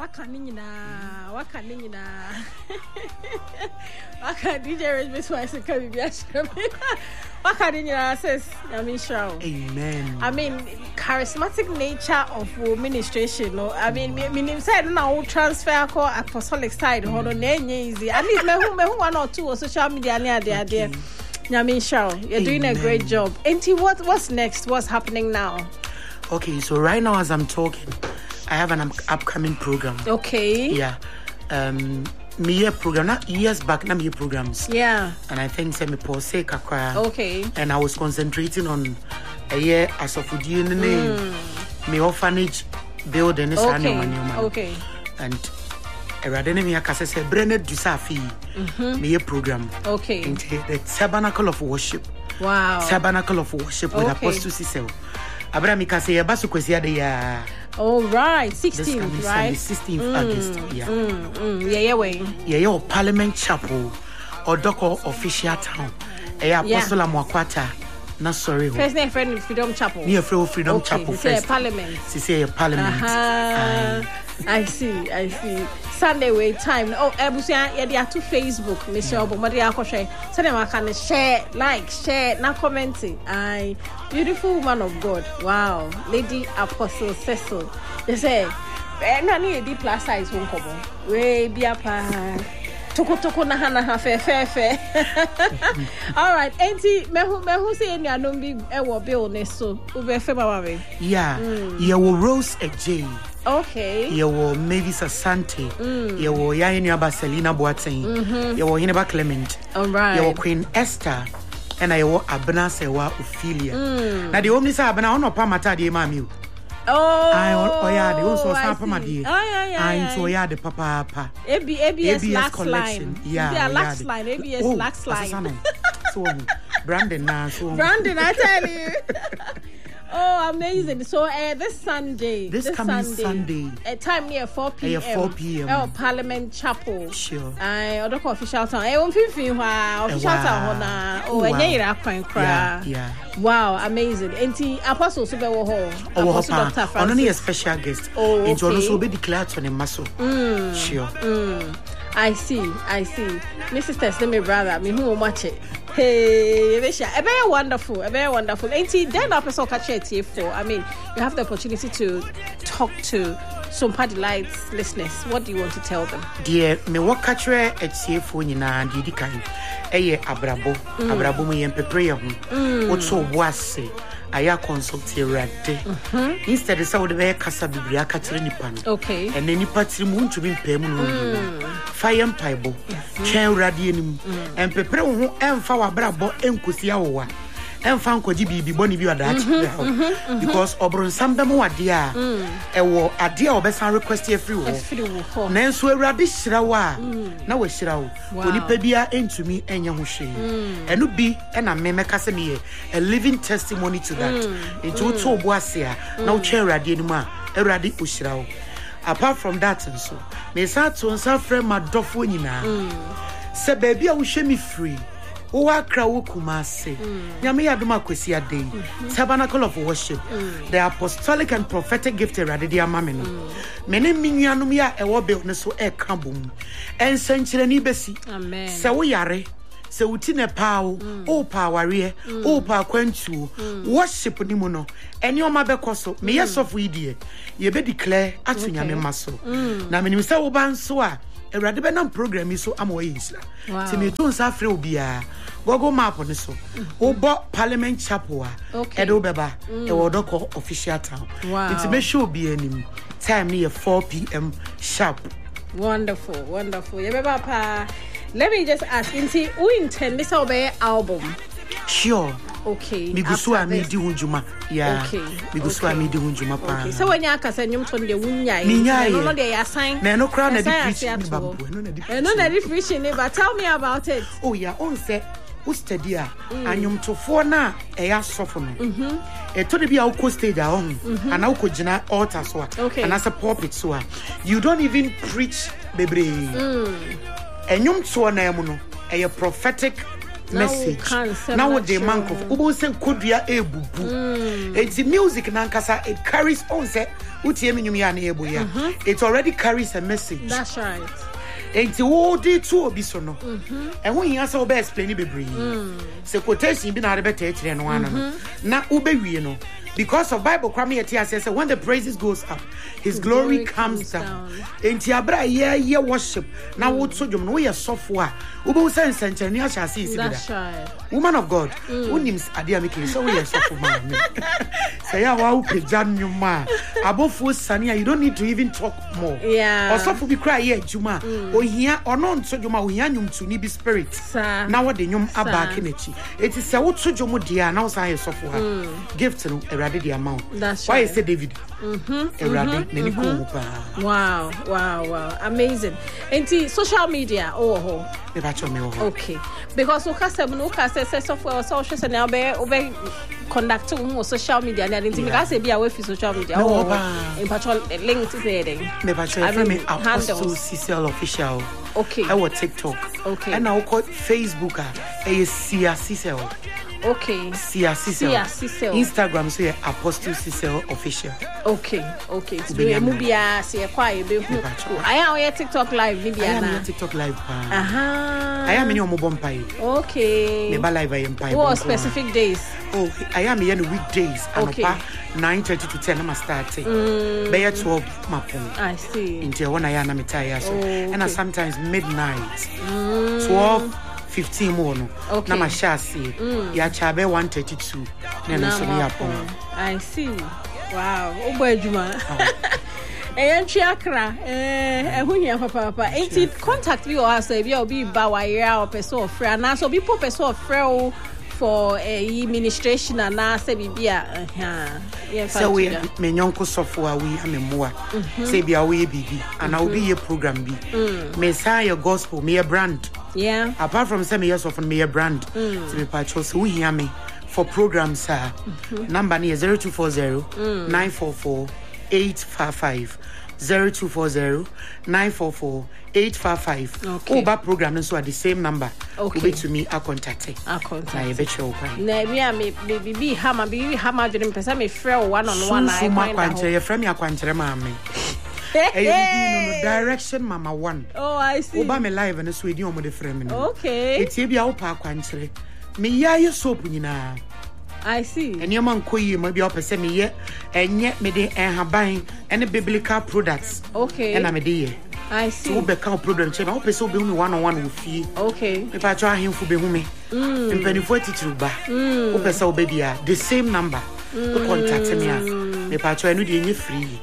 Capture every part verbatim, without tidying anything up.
waka ninyina waka ninyina waka D J Rich Miss Wise can be waka ninyina says I mean sure amen. I mean charismatic nature of administration no I mean me me said now transfer call apostolic side hold on easy at least me who me who one or two on social media near there there I mean sure you're doing a great job. Auntie, what what's next? What's happening now? Okay, so right now as I'm talking, I have an um, upcoming program. Okay. Yeah. Um, me year program, not years back, not me programs. Yeah. And I think semi pause kakra. Okay. And I was concentrating on a year as of the name, me orphanage building. Okay. Okay. And a radene akase se Brenner Dusafi. Me year program. Okay. Into the Tabernacle of Worship. Wow. Tabernacle of Worship with Okay. Apostle Cicel. Abraham Mikase Yabasu Kwesia de ya. All right, sixteenth, right? sixteenth mm, August. Yeah. Mm, mm, yeah, yeah, way. Yeah, yeah, Parliament Chapel or Doko official town. Yeah, Apostle yeah. Amwakwata. Na sorry. First name friend Freedom Chapel. Near Freedom okay, Chapel first. first. Parliament. She say Parliament. Uh-huh. I see, I see. Sunday way time. Oh, Ebusia, yeah, they are to Facebook. Michelle, but Maria Koshe. So them can share, like, share, now commenting. I beautiful woman of God. Wow, Lady Apostle Cecil. They say, eh, no need a plus size won't come. Way be a pa. Toko toko na hana ha fe fe fe. All right, Auntie, me who me who say any anombi e wo bill ne so. Ube fe ba we. Yeah, yeah, wo Rose A J. Okay. Yeah, wo Mavis Asante. Yeah, wo ya enu aba Selina Boateng. Yeah, wo Hineba Clement. All right. Yeah, wo Queen Esther. And I wo Abna Sewa Ophelia. Na the only say Abna ono pa mata de ma mi. Oh, I oh yeah, the also sample my dear. Oh yeah, yeah. I so yeah, the papa papa. A B A B S lax collection. line. Yeah, yeah, lax the, line. A B S oh, lax line. So Brandon now. So Brandon, I tell you. Oh, amazing. So uh, this Sunday, this, this coming Sunday, Sunday, at time near four p m. Yeah, four p m. Oh, Parliament Chapel. Sure. I other official town. I won't feel wow. Official town hona. Oh, and yeah, yeah, yeah. Wow, amazing. Auntie Apostle Sube Woho. Apostle Doctor Francis. Only a special guest. Oh, okay. It will also be declared on a muscle. Mm. Sure. Mm. I see, I see. Missus Tess, let me brother, me who watch it. Hey, Misha, a very wonderful, a very wonderful. Auntie, then up so catch it for. I mean, you have the opportunity to talk to some party lights listeners. What do you want to tell them? Dear, me what catch at C F O Nina and Didi Kind. Eye Abrabo, Abrabo me and Pepreya. What so was say? I consult rade. Instead, the Saudi Bear Casa Biblia Catherine Pan. Okay. And any party moon to be payment. Fire and Pibo, Chain Radianum, and Pepper who and Fawa Brabo and Kusiawa. And found Koji be Bonnie view at that because Obron Sambamo Adia, a war a dear or best request here free. Nanso radish rawa. Now we shirao. When you pebia into me and Yahushi. And would be and a meme casemi, a living testimony to that. Into two boasia, no chair radianuma, a radi ushirao. Apart from that, and so, may Saturn suffer my dofunina. Say, baby, I will show me free. Owa krawo kumase nyame yadoma kwesi ade Tabernacle of Worship the apostolic and prophetic gift erade dia mame no mene minnuanom ya ewo be ne so e kambom ensankyere ni besi amen se wo yare se wuti ne paawo o paaware o pa kwantu worship ni mu no eni o ma be koso me yesofu idie ye be declare atu nyame maso na menim se wo ban so a erade be nam program so amawo yisla ti me to nsa frɛ obia Google map on so. Obo Parliament Chapel. Okay. Edo beba. E wodo ko official town. Wow. It's me show be anim. Time near four p m sharp. Wonderful, wonderful. Yeah, beba pa. Let me just ask, Inti, who intend this obey album? Sure. Okay. Migusu amidi hunjuma. Yeah. Okay. Migusu amidi hunjuma pa. Okay. So when you kasa nyum ton de wunya. Ninya. No no de assign. Na no crown na di preach ni babu. No na di preach. No na di preach ni, but tell me about it. Oh yeah, on say who study a anyum tofo na e ya sofo no. Mhm. E to de bia wo stage a on and wo gina altar so a and as a pulpit so a you don't even preach bebre. Mm. Enyum to na emu no e prophetic message. Now with the mank of Ubo sen kodua ebubu. It's the music nankasa it carries on say utie me nyum ya na ebo ya it already carries a message. That's right. Enti wo di to obi so no ehun hia se wo be explain bebre se quotation bi na de beta ekire no wana no na wo be wie no because of Bible kwame yeti ase say when the praises goes up his, his glory, glory comes, comes down. Enti abra ye ye worship na wo to dwom no ye sofo a wo be say nsenchani a sha se isi bida. That's right. Woman of God unim ade ameke so we ye sofo man say ya wa wo peja nwuma abofu sane you don't need to even talk more. Yeah. Osofo bi cry ye adwuma ohia ono nto dwuma ohia nwumtu ni bi spirit na wo de nwum aba kenechi eti se wo to dwom dia na wo san ye sofo ha gift no erade the amount. That's why right. Why say David mhm erade neni ko mu pa. Wow, wow, wow, amazing. Enti social media oh ho me ba cho me ho. Okay, because o ka se no ka se se software so so na be obe conduct on social media na enti me ka se bia we fi social media oh in patrol link to there me ba cho me Apostle Cecil official. Okay, I was TikTok. Okay, and I call Facebook ah e Sia Cecil. Okay, Sia Cecil. Sia Cecil. Instagram so Apostle Cecil official. Okay, okay. So we bia se kwa e be hu. Aya o TikTok live ni bia na. Aya TikTok live pa. Aha. Aya me ni omo bompai. Okay. Me ba live ay mpai. What specific days? Oh, aya me any weekdays anopa nine thirty to ten na start. Mm. Be twelve mapon. I see. Until when aya na me tire so. And sometimes midnight. Mm. twelve fifteen more no. Okay. Na ma sha see. Ya cha be one thirty-two. Na no so ya pon. I see. Wow. Obo adwuma. Eh ntwi akra eh ehun ya papa papa. Enti contact me or say bia obi ba wa area or person of free na so bi po person of free for a ministration and na say bibia eh so we me nyonko sofo we amemoa say bia we bibi and I will be a program bi Messiah gospel me a brand. Yeah. Apart from say me yes of me a brand. So me patcho so we hear me for programs sir. Number ni zero two four zero nine four four eight five five zero two four zero nine four four eight five five. Okay. Oba program so at the same number. Okay. To me I contact it. I contact. Na ebe cho kwa. Na me me bibi hama bibi hama dwene pesa me frɛ one on one na I find out. You frɛ me akwankyere ma me. Hey, no, direction mama one. Oh, I see. Oba me live and so edi omo de frɛ me. Okay. Eti bia wo pa akwankyere. Me ya ye soap nyina. I see. And your man koyi ma bia opese me ye enye me de enhaban ene biblical products. Okay. And I me de ye. I see. So be kan problem che ma opese obi hu one on one wo fie. Okay. Me pa twa ahemfo be hu me. Mm. Mpanifo atitiri ba. Mm. Opese obi dia the same number. Mm. Contact me a. Me pa twa enu de enye free.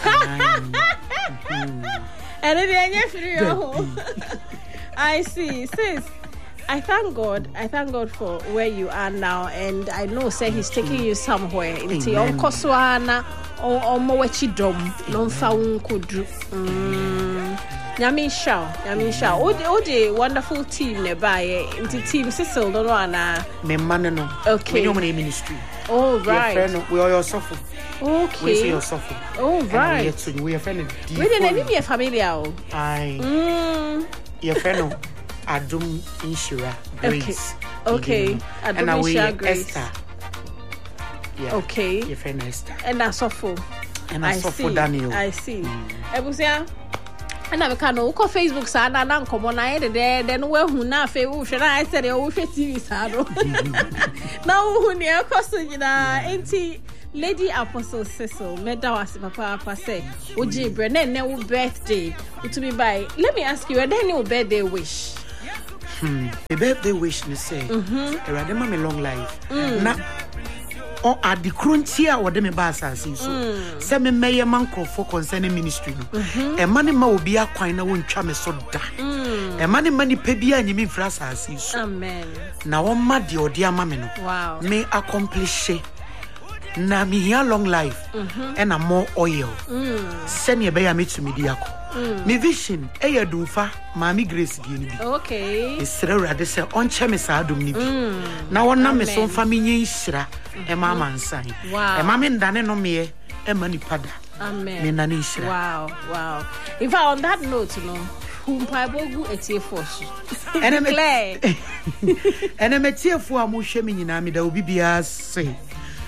And it enye free oh. I see. Sis, I thank God. I thank God for where you are now, and I know, say He's taking you somewhere. Into your Koswana or Mowachi Dom, non found could do. Yamin Shaw, Yamin Shaw. Oh, the wonderful team nearby. Into Team Cecil, don't know. Me manano. Okay. We ministry. Oh, right. Friend, we are your suffer. Okay. We see your suffer. Oh, right. We are friend. We didn't be a familiar. Aye. Mm. Your friend. Adum Inshira Grace. Okay. Okay. Adum Inshira Grace. Esther. Yeah. Okay. Your friend Esther. And that's awful. And that's awful Daniel. I see. Ebusia. And I can go Facebook sana na nkomo na ye de de no wahu na afi wo hwe na I said wo hwe T V sado. Na wo hu ne akoso nyina enti Lady Apostle Cecil medawasi papa papa say oji bre na ne wo birthday to be by. Let me ask you, are there any birthday wish? Hmm. The birthday wish me say, mm-hmm. I me long life. Mm. Na or at the crunchia or dem basa so. Say me meye man for concerning ministry no. E mani ma obi akwan na wontwa me so da. E mani mani pe bia nyimi frasa asi so. Amen. Na wo ma de odi ama me no. Wow. Me accomplish na me here long life and more oil. Send your baby me to me diako. Me vision e ya dumfa Mami Grace gi ni. Okay. Esere urade se onche me sa adum ni bi. Na wona me so mfa me nyi hira e ma mansan. E ma me ndane no me e ma ni pada. Amen. Me ndane hira. Wow, wow. In fact, on that note, you know, whom Paibogu etie force. And I'm and I'm etie fo a mo hwe me nyina me da obi bia se.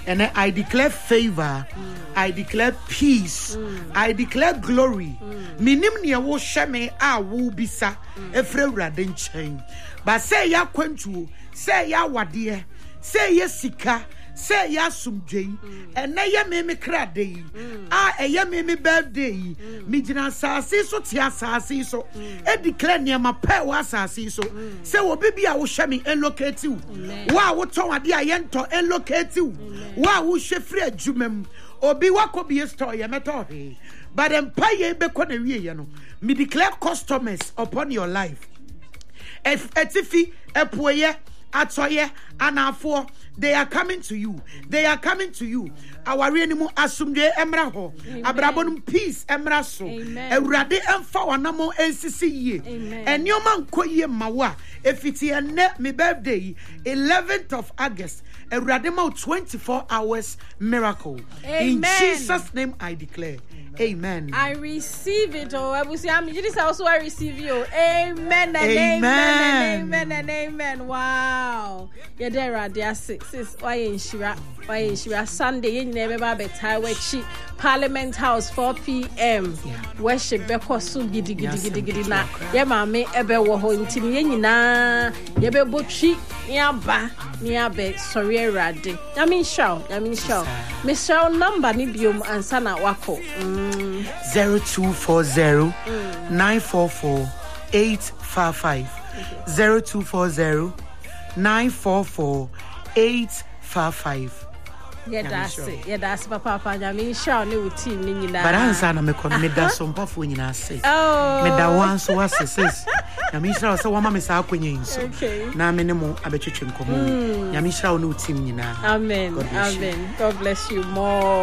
And then I declare favor. Mm. I declare peace. Mm. I declare glory. Minim ne wo hweme a wo bisa efre urade nchen. But say ya kwantu, say ya wade, say ya sika, say ya sumdwe. And na ya me me krade yi. Ah e ya me me birthday yi. Mi gina asase so ti asase so. E declare niam pa wa asase so. Say obi bia wo hweme enlocate you. Wa wo ton ade a yento enlocate you. Wa wo hwefre adwumam. Obi wakobi store ye meto he. But empire be ko na wie ye no. Me declare customers upon your life. If etifi epoye atoye anafo, they are coming to you. They are coming to you. Our renimu asumde emra ho. Abrabonum peace emra so. Ewurade emfa wanamo ensisi ye. Enyoma nko ye mawa. If it is me birthday, eleventh of August, Ewurade ma twenty-four hours miracle. Amen. In Jesus' name I declare. Amen. I receive it. Oh, I will say, I'm this also I receive you. Amen and amen, amen and amen and amen. Wow. Yeah, there are there six. Sis, why in Shira? Why in Shira? Sunday, you never be Taiwan Parliament House, four p.m. Worship because so giddy giddy giddy giddy na. Yeah, mama, ebe wo ho intimi yen na. Yeah, be bochi niaba niabe sorry erade. I mean show. I mean show. Me show number ni biom ansa na wako. Zero two four zero nine four four eight five five. Zero two four zero nine four four eight five five. Yeah, that's it. Yeah, that's Papa. I mean, show new team. Nina. But I'm saying I'm a me da some puff when you say. Oh, me da one so what says. Yamisha so one miss out when you so. Okay. Na minimum abechuchim komo. Yamisha new team nina. Amen. Amen. God bless you more.